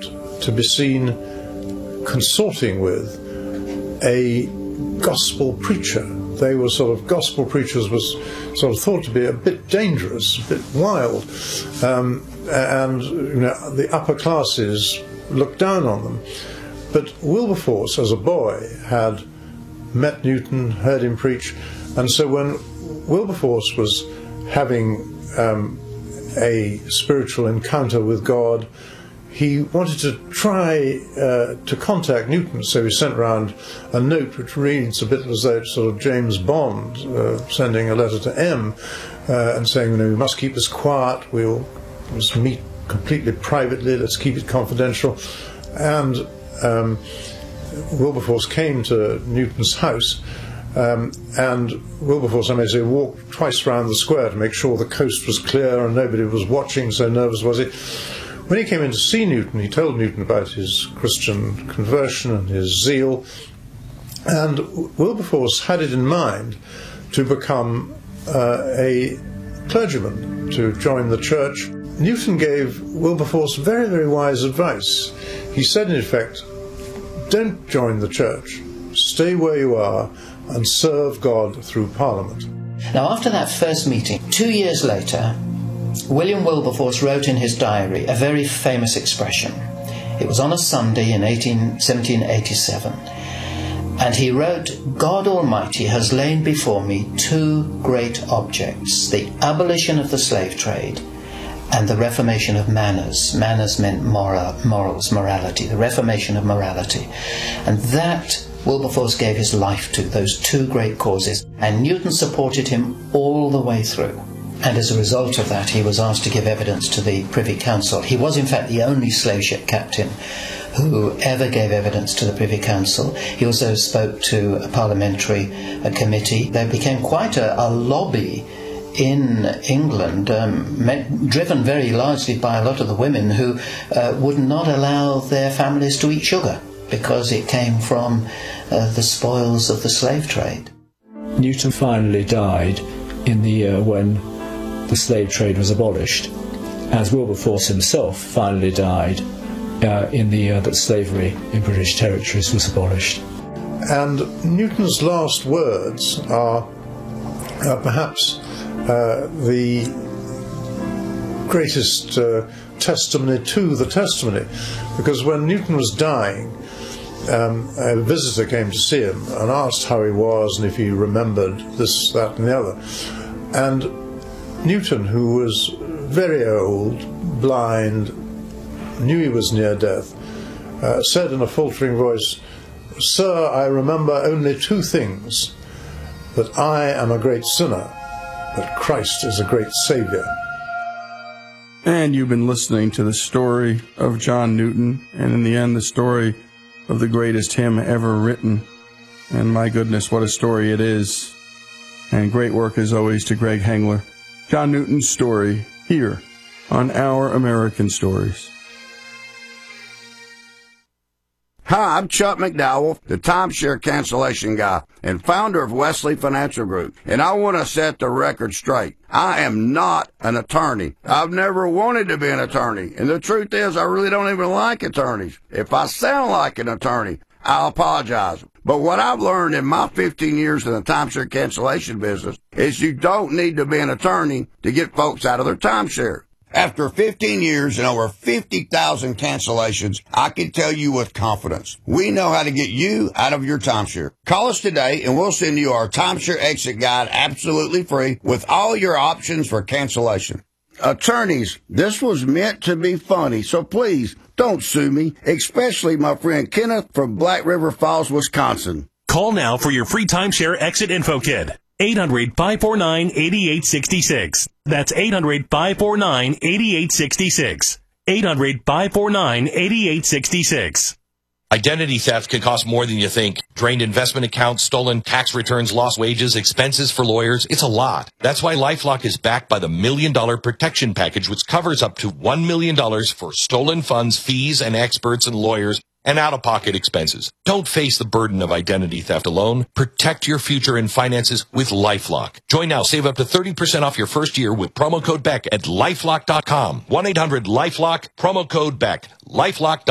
to be seen consorting with a gospel preacher. They were sort of, gospel preachers was sort of thought to be a bit dangerous, a bit wild, and the upper classes looked down on them. But Wilberforce, as a boy, had met Newton, heard him preach, and so when Wilberforce was having a spiritual encounter with God, he wanted to try to contact Newton, so he sent round a note which reads a bit as though it's sort of James Bond sending a letter to M and saying, we must keep this quiet, we'll just meet completely privately, let's keep it confidential. And Wilberforce came to Newton's house, and Wilberforce, I may say, walked twice round the square to make sure the coast was clear and nobody was watching, so nervous was he. When he came in to see Newton, he told Newton about his Christian conversion and his zeal, and Wilberforce had it in mind to become a clergyman, to join the church. Newton gave Wilberforce very, very wise advice. He said, in effect, don't join the church, stay where you are and serve God through Parliament. Now, after that first meeting, 2 years later, William Wilberforce wrote in his diary a very famous expression. It was on a Sunday in 1787, and he wrote, "God Almighty has laid before me two great objects, the abolition of the slave trade and the reformation of manners." Manners meant morals, morality, the reformation of morality. And that Wilberforce gave his life to, those two great causes, and Newton supported him all the way through. And as a result of that, he was asked to give evidence to the Privy Council. He was, in fact, the only slave ship captain who ever gave evidence to the Privy Council. He also spoke to a parliamentary committee. There became quite a lobby in England, driven very largely by a lot of the women who would not allow their families to eat sugar because it came from the spoils of the slave trade. Newton finally died in the year when the slave trade was abolished, as Wilberforce himself finally died in the year that slavery in British territories was abolished. And Newton's last words are perhaps the greatest testimony to the testimony, because when Newton was dying, a visitor came to see him and asked how he was and if he remembered this, that and the other. And Newton, who was very old, blind, knew he was near death, said in a faltering voice, "Sir, I remember only two things, that I am a great sinner, but Christ is a great Saviour." And you've been listening to the story of John Newton, and in the end, the story of the greatest hymn ever written. And my goodness, what a story it is. And great work, as always, to Greg Hengler. John Newton's story, here on Our American Stories. Hi, I'm Chuck McDowell, the timeshare cancellation guy and founder of Wesley Financial Group, and I want to set the record straight. I am not an attorney. I've never wanted to be an attorney, and the truth is I really don't even like attorneys. If I sound like an attorney, I'll apologize. But what I've learned in my 15 years in the timeshare cancellation business is you don't need to be an attorney to get folks out of their timeshare. After 15 years and over 50,000 cancellations, I can tell you with confidence, we know how to get you out of your timeshare. Call us today and we'll send you our timeshare exit guide absolutely free with all your options for cancellation. Attorneys, this was meant to be funny, so please don't sue me, especially my friend Kenneth from Black River Falls, Wisconsin. Call now for your free timeshare exit info kit. 800-549-8866. That's 800-549-8866. 800-549-8866. Identity theft can cost more than you think. Drained investment accounts, stolen tax returns, lost wages, expenses for lawyers. It's a lot. That's why LifeLock is backed by the $1 Million Protection Package, which covers up to $1 million for stolen funds, fees, and experts and lawyers, and out-of-pocket expenses. Don't face the burden of identity theft alone. Protect your future and finances with LifeLock. Join now. Save up to 30% off your first year with promo code BECK at LifeLock.com. 1-800-LifeLock, promo code BECK. LifeLock.com.